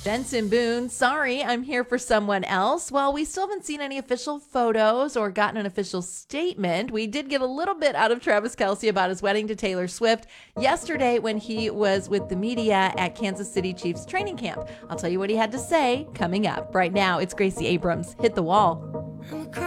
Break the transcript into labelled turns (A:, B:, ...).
A: Jensen Boone, sorry, I'm here for someone else. Well, we still haven't seen any official photos or gotten an official statement. We did get a little bit out of Travis Kelce about his wedding to Taylor Swift yesterday when he was with the media at Kansas City Chiefs training camp. I'll tell you what he had to say coming up. Right now, it's Gracie Abrams. Hit the wall.